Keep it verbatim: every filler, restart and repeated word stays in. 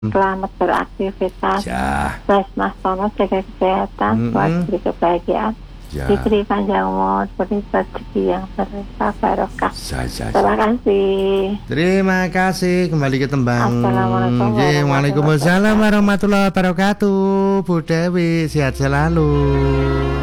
Selamat beraktivitas. Ya. Mas Mas Thomas jaga kesehatan, buat Mm-mm. diberi kebahagiaan, Ya. diberi panjang umur, diberi rezeki yang berlimpah barokah. Ya, ya, Terima ya. kasih. Terima kasih. Kembali ke tembang. Assalamualaikum Ye, warahmatullahi Waalaikumsalam wabarakatuh. warahmatullahi wabarakatuh. Bu Dewi sehat selalu.